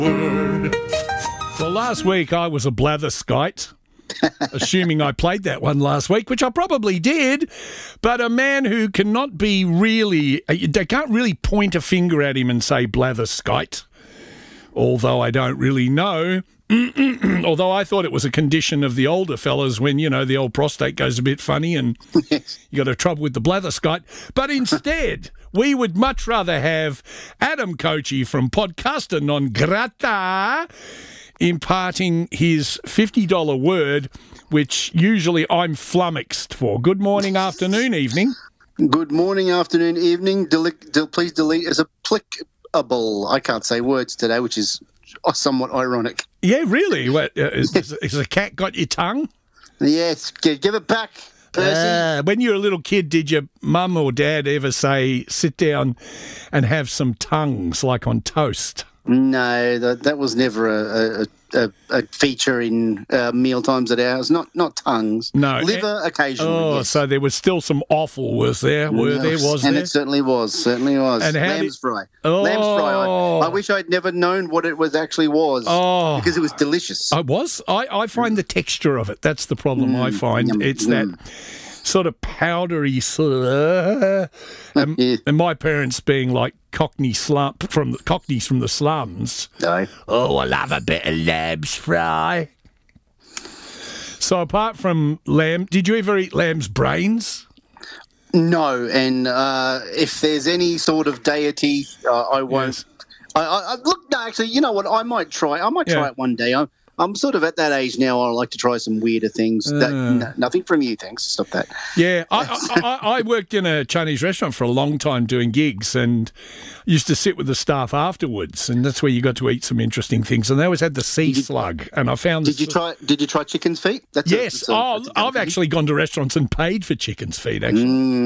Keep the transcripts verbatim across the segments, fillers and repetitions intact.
Word. Well, last week I was a blatherskite, assuming I played that one last week, which I probably did, but a man who cannot be really, they can't really point a finger at him and say blatherskite, although I don't really know. Although I thought it was a condition of the older fellas when, you know, the old prostate goes a bit funny and you got a trouble with the blatherskite. But instead, we would much rather have Adam Kochi from Podcaster Non Grata imparting his fifty dollar word, which usually I'm flummoxed for. Good morning, afternoon, evening. Good morning, afternoon, evening. Deli- del- please delete as applicable. I can't say words today, which is somewhat ironic. Yeah, really? What, uh, is, is, is a cat got your tongue? Yes, give it back, Percy. Uh, when you were a little kid, did your mum or dad ever say, sit down and have some tongues, like on toast? No, that that was never a, a, a, a feature in uh, meal times at ours. Not not tongues. No. Liver occasionally. Oh, yes. so there was still some offal, was there? Were there, was and there? it certainly was, certainly was. And how Lamb's did- fry. Oh. Lamb's fry. I, I wish I'd never known what it was actually was. Oh. Because it was delicious. I was. I, I find the texture of it. That's the problem I find. yum, It's mm. that sort of powdery sort of... Uh, and, Yeah. and my parents being like Cockney slum, from the Cockneys from the slums. No. Oh, I love a bit of lamb's fry. So apart from lamb, did you ever eat lamb's brains? No, and uh, if there's any sort of deity, uh, I won't. Yes. I, I, I look, no, actually, you know what? I might try. I might try Yeah. it one day. I'm, I'm sort of at that age now. I like to try some weirder things. That, Uh. no, nothing from you, thanks. Stop that. Yeah, I, I, I I worked in a Chinese restaurant for a long time doing gigs and used to sit with the staff afterwards, and that's where you got to eat some interesting things. And they always had the sea slug, and I found... Did the you try? Did you try chicken's feet? That's a- Yes. that's a- Oh, that's a I've thing. actually gone to restaurants and paid for chicken's feet, actually.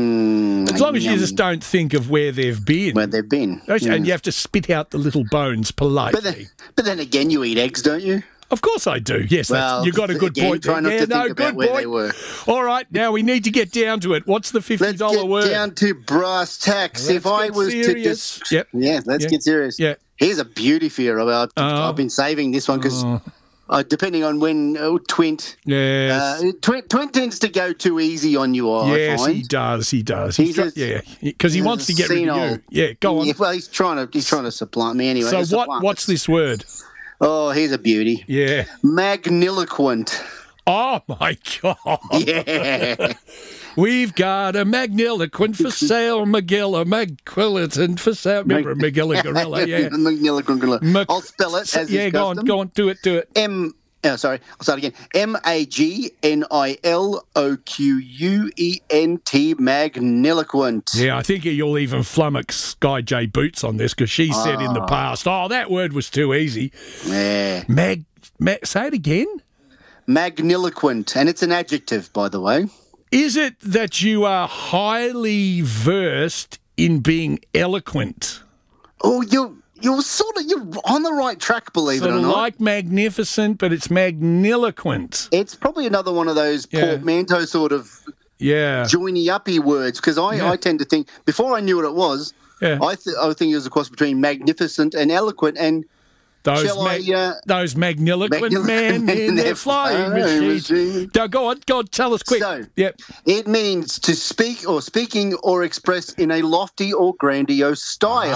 Mm, As long as you yum. just don't think of where they've been. where they've been. And Yeah. you have to spit out the little bones politely. But then, but then again, you eat eggs, don't you? Of course I do. Yes, Well, that's, you got a good again, point. try there. not yeah, to no, think about good where point. they were. All right, now we need to get down to it. What's the fifty Let's dollar get word? down to brass tacks. Let's if I get was serious. to just, Yep. yeah, let's Yeah. get serious. Yeah. Here's a beauty for you. I've, Oh. I've been saving this one because Oh. uh, depending on when oh, Twint, Yes. uh, Twint, Twint tends to go too easy on you. I yes, find. he does. He does. He's try- a- yeah, because he he's wants a to get rid of senile- you. Yeah, go on. Yeah, well, he's trying to he's trying to supplant me anyway. so He's what? supplant What's us. this word? Oh, here's a beauty. Yeah. Magniloquent. Oh my God. Yeah. We've got a magniloquent for sale, McGill, a magquilitant for sale. Remember McGill Gorilla? Yeah. Magniloquent gorilla. Mac- I'll spell it as yeah, is go on, custom. go on, do it, do it. M. Oh, sorry, I'll start again. M A G N I L O Q U E N T, magniloquent. Yeah, I think you'll even flummox Sky J Boots on this because she said in the past, oh, that word was too easy. Yeah. Mag, mag, say it again. Magniloquent, and it's an adjective, by the way. Is it that you are highly versed in being eloquent? Oh, you're you're sort of you're on the right track, believe Sort it or of not. like magnificent, but it's magniloquent. It's probably another one of those Yeah. portmanteau sort of Yeah. joiny-uppy words, because I, Yeah. I tend to think, before I knew what it was, Yeah. I, th- I think it was a cross between magnificent and eloquent, and Those, shall I, mag- uh, those magniloquent magniloquent men men in in their their flying flying machines. machine. Now, go on, go on, tell us quick. So- Yep. it means to speak or speaking or express in a lofty or grandiose style.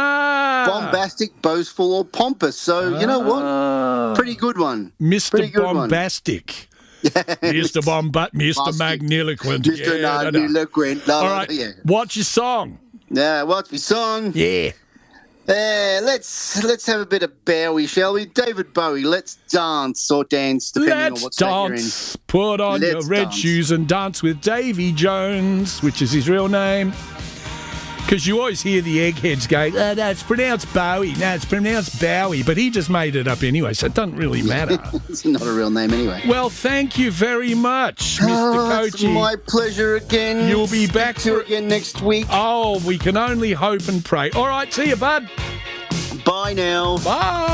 Ah. Bombastic, boastful, or pompous. So, you know what? Ah. Pretty good one. Mister Pretty good one. Bombastic. Mister Bombat, Mister Bombastic. Magniloquent. Mister Yeah, da, da. Magniloquent. La, All la, right, Yeah. what's your song? Yeah, what's my song? Yeah. Uh, let's let's have a bit of Bowie, shall we? David Bowie, let's dance or dance, depending on Let's what state you're in. dance. Put on your Let's red dance. shoes and dance with Davy Jones, which is his real name. Because you always hear the eggheads going, oh, no, it's pronounced Bowie. No, it's pronounced Bowie. But he just made it up anyway, so it doesn't really matter. It's not a real name anyway. Well, thank you very much, Mister Oh, it's Kochi. my pleasure again. You'll be back to you for- again next week. Oh, we can only hope and pray. All right, see you, bud. Bye now. Bye.